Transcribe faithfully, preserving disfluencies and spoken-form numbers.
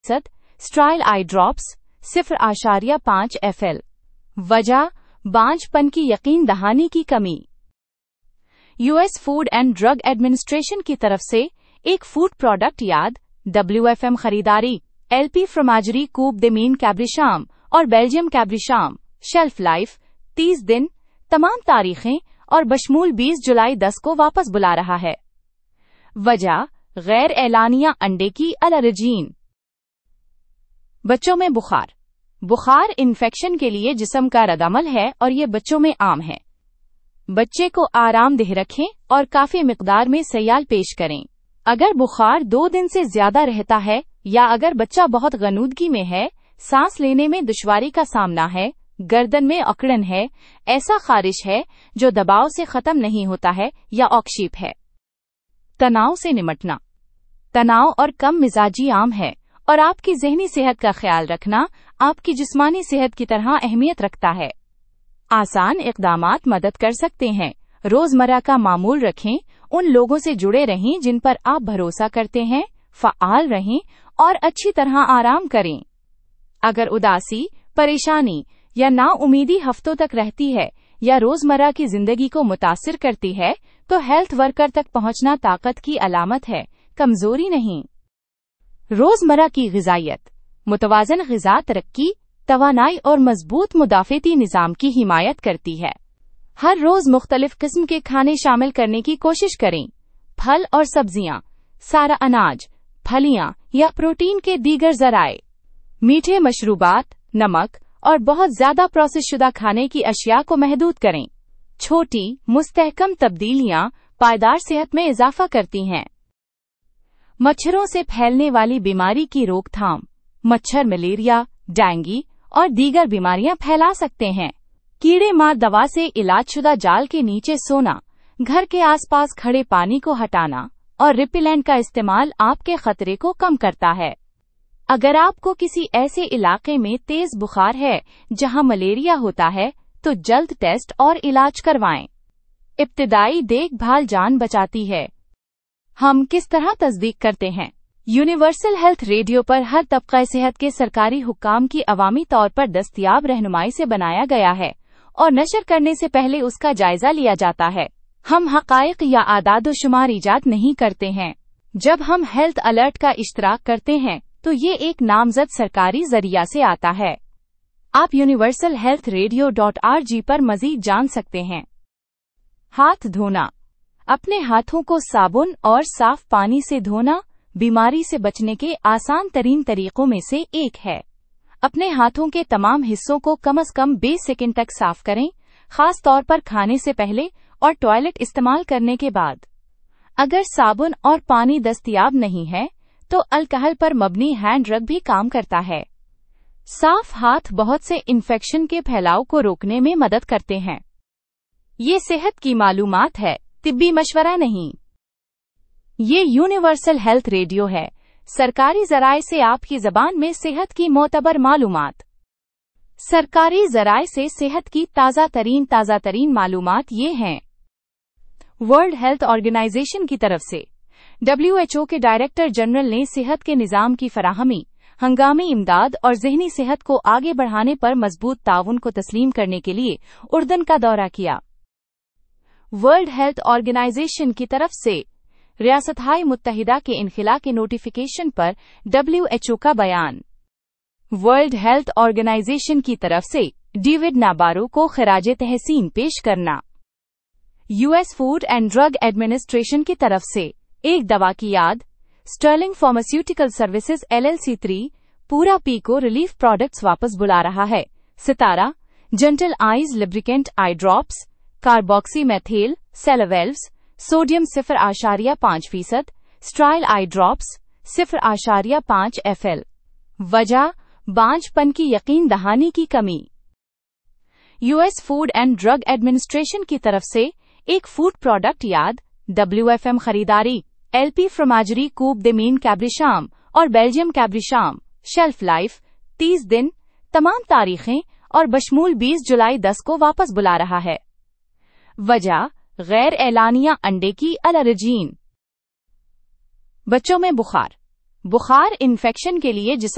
फीसद स्ट्राइल eye drops सिफर आशारिया पाँच F L. वजह बांझपन की यकीन दहानी की कमी। US food and drug administration की तरफ से एक फूड प्रोडक्ट याद डब्ल्यू एफ एम खरीदारी एलपी फ्रोमाजरी कूब दे मीन कैब्रिशाम और बेल्जियम कैब्रिशाम शेल्फ लाइफ तीस दिन, तमाम तारीखें और बशमूल बीस जुलाई दस को वापस बुला रहा है। वजह गैर एलानिया अंडे की एलर्जीन। बच्चों में बुखार। बुखार इन्फेक्शन के लिए जिस्म का रद्दअमल है और ये बच्चों में आम है। बच्चे को आरामदेह रखें और काफी मिकदार में सयाल पेश करें। अगर बुखार दो दिन से ज्यादा रहता है या अगर बच्चा बहुत गनूदगी में है, सांस लेने में दुश्वारी का सामना है, गर्दन में अकड़न है, ऐसा खारिश है जो दबाव से खत्म नहीं होता है या ऑक्शीप है। तनाव से निमटना। तनाव और कम मिजाजी आम है और आपकी ज़हनी सेहत का ख्याल रखना आपकी जिस्मानी सेहत की तरह अहमियत रखता है। आसान इक़दामात मदद कर सकते हैं। रोजमर्रा का मामूल रखें, उन लोगों से जुड़े रहें जिन पर आप भरोसा करते हैं, फ़आल रहें और अच्छी तरह आराम करें। अगर उदासी, परेशानी या नाउमीदी हफ्तों तक रहती है या रोजमर्रा की जिंदगी को मुतासिर करती है, तो हेल्थ वर्कर तक पहुंचना ताकत की अलामत है, कमजोरी नहीं। रोजमर्रा की ग़िज़ाइयत। मुतवाज़न ग़िज़ा तरक्की, तवानाई और मजबूत मुदाफ़ेती निज़ाम की हिमायत करती है। हर रोज मुख्तलिफ किस्म के खाने शामिल करने की कोशिश करें। फल और सब्जियां, सारा अनाज, फलियां या प्रोटीन के दीगर ज़राए। मीठे मशरूबात, नमक और बहुत ज्यादा प्रोसेस शुदा खाने की अशिया को महदूद करें। छोटी मुस्तहकम तब्दीलियां पायदार सेहत में इजाफा करती हैं। मच्छरों से फैलने वाली बीमारी की रोकथाम। मच्छर मलेरिया, डेंगू और दीगर बीमारियां फैला सकते हैं। कीड़े मार दवा से इलाजशुदा जाल के नीचे सोना, घर के आसपास खड़े पानी को हटाना और रिपेलेंट का इस्तेमाल आपके खतरे को कम करता है। अगर आपको किसी ऐसे इलाके में तेज बुखार है जहां मलेरिया होता है, तो जल्द टेस्ट और इलाज करवाएं। इब्तिदाई देखभाल जान बचाती है। हम किस तरह तस्दीक करते हैं? यूनिवर्सल हेल्थ रेडियो पर हर तबका सेहत के सरकारी हुक्काम की अवामी तौर पर दस्तयाब रहनुमाई से बनाया गया है और नशर करने से पहले उसका जायजा लिया जाता है। हम हक़ाइक़ या आदाद-ओ-शुमार इजाद नहीं करते हैं। जब हम हेल्थ अलर्ट का इश्तराक करते हैं, तो ये एक नामज़द सरकारी जरिया से आता है। आप universal health radio dot R G पर मज़ीद जान सकते हैं। हाथ धोना। अपने हाथों को साबुन और साफ पानी से धोना बीमारी से बचने के आसान तरीन तरीकों में से एक है। अपने हाथों के तमाम हिस्सों को कम से कम बीस सेकंड तक साफ करें, खास तौर पर खाने से पहले और टॉयलेट इस्तेमाल करने के बाद। अगर साबुन और पानी दस्तयाब नहीं है, तो अल्कोहल पर मबनी हैंड रब भी काम करता है। साफ हाथ बहुत से इन्फेक्शन के फैलाव को रोकने में मदद करते हैं। ये सेहत की मालूमात है, तिब्बी मशवरा नहीं। ये यूनिवर्सल हेल्थ रेडियो है, सरकारी ज़राए से आपकी ज़बान में सेहत की मोतबर मालूमात। सरकारी ज़राए से सेहत की ताज़ा तरीन ताज़ा तरीन मालूमात ये हैं। वर्ल्ड हेल्थ ऑर्गेनाइजेशन की तरफ से डब्ल्यू एच ओ के डायरेक्टर जनरल ने सेहत के निज़ाम की फराहमी, हंगामी इमदाद और ज़हनी सेहत को आगे बढ़ाने पर मजबूत ताउन को तस्लीम करने के लिए उर्दन का दौरा किया। वर्ल्ड हेल्थ ऑर्गेनाइजेशन की तरफ से रियासत-हाय मुत्तहिदा के इनखिला के नोटिफिकेशन पर डब्ल्यू एच ओ का बयान। वर्ल्ड हेल्थ ऑर्गेनाइजेशन की तरफ से डेविड नाबारो को खिराजे तहसीन पेश करना। US food and drug administration की तरफ से एक दवा की याद Stirling pharmaceutical services LLC three पूरा पीको रिलीफ प्रोडक्ट्स वापस बुला रहा है। सितारा gentle eyes lubricant eye drops, कार्बोक्सीमेथिल सेलोवेल्व्स, sodium सिफर आशारिया पाँच फीसद, स्ट्राइल आई ड्रॉप्स सिफर आशारिया पाँच एफ एल। वजह बांझपन की यकीन दहानी की कमी। US food and drug administration की तरफ से एक फूड प्रोडक्ट याद डब्ल्यू एफ एम खरीदारी एलपी फ्रोमाजरी कूब दे मीन कैब्रिशाम और बेल्जियम कैब्रिशाम शेल्फ लाइफ तीस दिन, तमाम तारीखें और बशमूल बीस जुलाई दस को वापस बुला रहा है। वजह गैर एलानिया अंडे की एलर्जीन। बच्चों में बुखार। बुखार इन्फेक्शन के लिए जिस्म